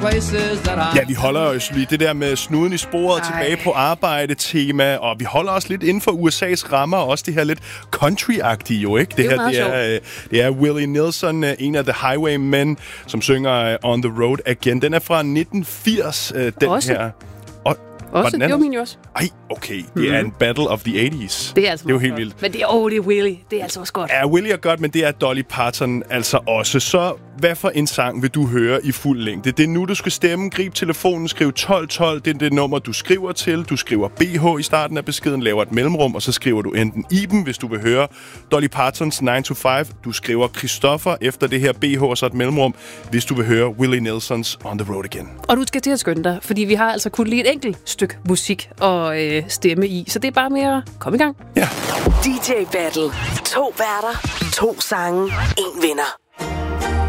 places that I... Ja, vi holder os lige det der med snuden i sporet tilbage på arbejde-tema, og vi holder os lidt inden for USA's rammer, og også det her lidt country-agtige jo, ikke? Det er Willie Nelson, en af The Highwaymen, som synger On the Road Again. Den er fra 1980, den også. her. Også, det var min jo også. Ej, okay. Det er en battle of the 80's. Det er altså jo helt vildt. Men det er Willie. Det er altså også godt. Ja, Willie er godt, men det er Dolly Parton altså også. Så hvad for en sang vil du høre i fuld længde? Det er nu, du skal stemme. Grib telefonen, skriv 1212. Det er det nummer, du skriver til. Du skriver BH i starten af beskeden, laver et mellemrum, og så skriver du enten Iben, hvis du vil høre Dolly Partons 9 to 5. Du skriver Christoffer efter det her BH, og så et mellemrum, hvis du vil høre Willie Nelsons On the Road Again. Og du skal til at skynde dig, fordi vi har altså kun lige et enkelt stykke musik og stemme i. Så det er bare med at komme i gang. Ja. DJ Battle. 2 værter, 2 sange, 1 vinder.